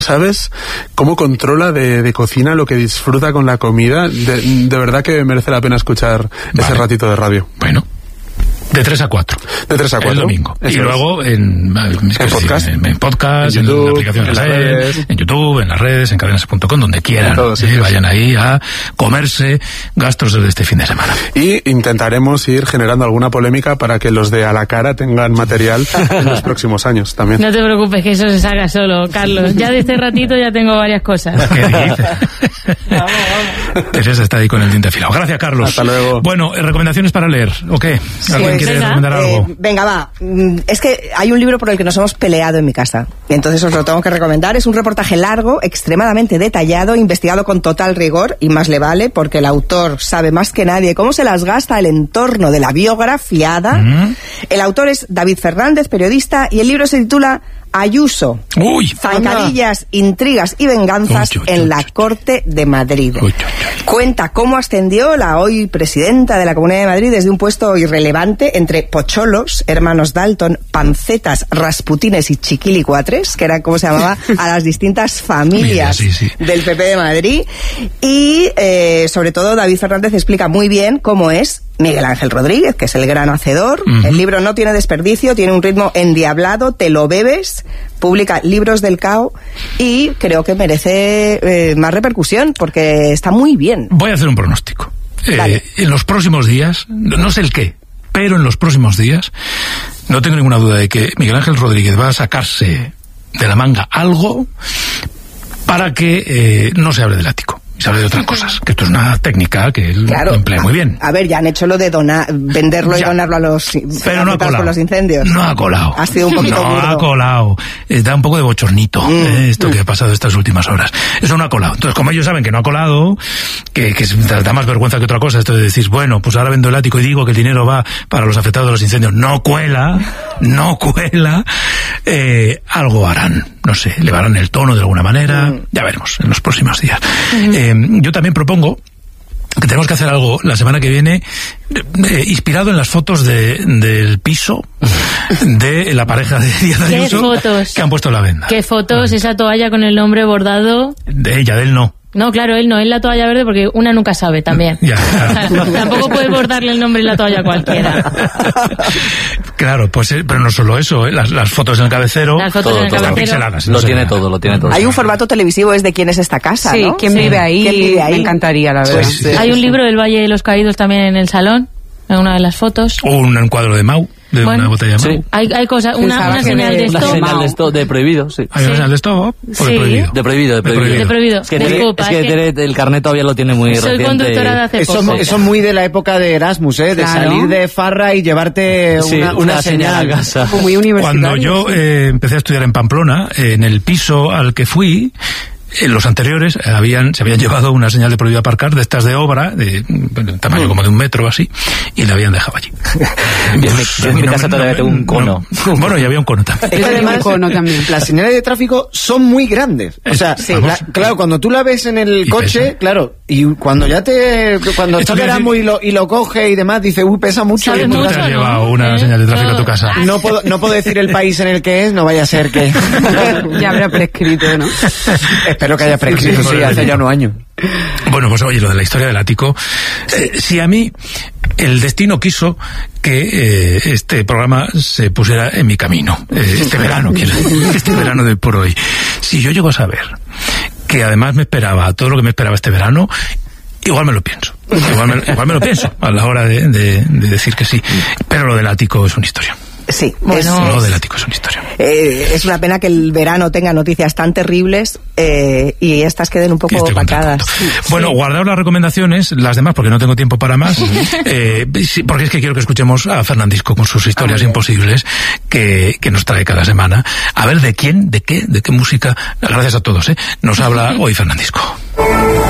¿Sabes cómo controla de cocina, lo que disfruta con la comida? De verdad que merece la pena escuchar ese ratito de radio. Bueno, de 3 a 4. De 3 a 4. El domingo. Eso y luego en podcast, en podcast, en YouTube, en la aplicación de la redes, en YouTube, en las redes, en cadenas.com, donde quieran. Vayan ahí a comerse gastros de este fin de semana. Y intentaremos ir generando alguna polémica para que los de A la Cara tengan material en los próximos años también. No te preocupes, que eso se salga solo, Carlos. Ya de este ratito ya tengo varias cosas. ¿Qué dices? Vamos. Teresa está ahí con el diente afilado. Gracias, Carlos. Hasta luego. Bueno, ¿recomendaciones para leer o qué? ¿Alguien quiere recomendar algo? Venga, va. Es que hay un libro por el que nos hemos peleado en mi casa. Entonces os lo tengo que recomendar. Es un reportaje largo, extremadamente detallado, investigado con total rigor, y más le vale, porque el autor sabe más que nadie cómo se las gasta el entorno de la biografiada. El autor es David Fernández, periodista, y el libro se titula Ayuso, zancadillas, intrigas y venganzas en la Corte de Madrid. Cuenta cómo ascendió la hoy presidenta de la Comunidad de Madrid desde un puesto irrelevante entre pocholos, hermanos Dalton, pancetas, rasputines y chiquilicuatres, que era como se llamaba a las distintas familias del PP de Madrid. Y sobre todo David Fernández explica muy bien cómo es Miguel Ángel Rodríguez, que es el gran hacedor. El libro no tiene desperdicio, tiene un ritmo endiablado, te lo bebes. Publica Libros del Cao y creo que merece más repercusión porque está muy bien. Voy a hacer un pronóstico. En los próximos días, no sé el qué, pero en los próximos días no tengo ninguna duda de que Miguel Ángel Rodríguez va a sacarse de la manga algo para que no se hable del ático. Se habla de otras cosas, que esto es una técnica que él lo emplea muy bien. A ver, ya han hecho lo de venderlo y donarlo a los pero no ha colado. Por los incendios. No ha colado. Ha sido un poquito burdo. No ha colado. Da un poco de bochornito esto que ha pasado estas últimas horas. Eso no ha colado. Entonces, como ellos saben que no ha colado, que da más vergüenza que otra cosa, esto de decir, bueno, pues ahora vendo el ático y digo que el dinero va para los afectados de los incendios. No cuela. Algo harán. No sé, le harán el tono de alguna manera. Ya veremos en los próximos días. Yo también propongo que tenemos que hacer algo la semana que viene inspirado en las fotos del piso de la pareja de Díaz Ayuso que han puesto la venda. ¿Qué fotos? Esa toalla con el nombre bordado. De ella, de él no. No, claro, él no, él la toalla verde porque una nunca sabe también. Ya. Tampoco puede bordarle el nombre en la toalla a cualquiera. Claro, pues, pero no solo eso, las fotos en el cabecero. Las fotos en el cabecero. Pixeladas. Lo tiene todo. Hay un formato televisivo, es de quién es esta casa, sí, ¿no? ¿Quién vive ahí? Me encantaría, la verdad. Pues, hay un libro del Valle de los Caídos también en el salón, en una de las fotos. Un encuadro de Mau. De una botella de Mau. Sí. Hay cosas, una señal de stop. Una señal de stop, de prohibido, sí. ¿Hay una señal de stop o de prohibido? De prohibido. De prohibido. Es que el carnet todavía lo tiene muy reciente. Soy conductora de hace poco. Eso es muy de la época de Erasmus, de salir de farra y llevarte una señal a casa. Muy universitario. Cuando yo empecé a estudiar en Pamplona, en el piso al que fui, en los anteriores se habían llevado una señal de prohibido aparcar de estas de obra, de tamaño como de 1 metro así, y la habían dejado allí. Yo en mi casa todavía tengo un cono. Bueno, y había un cono también. Además, las señales de tráfico son muy grandes. O sea, claro, cuando tú la ves en el coche, claro, y cuando está Erasmus y lo coge y demás, dice, pesa mucho. ¿Sabes ¿Tú te has llevado una señal de tráfico a tu casa? No puedo decir el país en el que es, no vaya a ser que... Ya habrá prescrito, ¿no? Espero que haya prescrito, sí, hace ya unos años. Bueno, pues oye, lo de la historia del ático, si a mí el destino quiso que este programa se pusiera en mi camino, este verano de por hoy, si yo llego a saber que además me esperaba todo lo que me esperaba este verano, igual me lo pienso. Igual me lo pienso a la hora de decir que sí. Pero lo del ático es una historia. Sí, lo del ático es una historia. Es una pena que el verano tenga noticias tan terribles y estas queden un poco opacadas. Bueno, guardaos las recomendaciones, las demás, porque no tengo tiempo para más, porque es que quiero que escuchemos a Fernandisco con sus historias imposibles que nos trae cada semana. A ver de quién, de qué música, gracias a todos, nos habla hoy Fernandisco.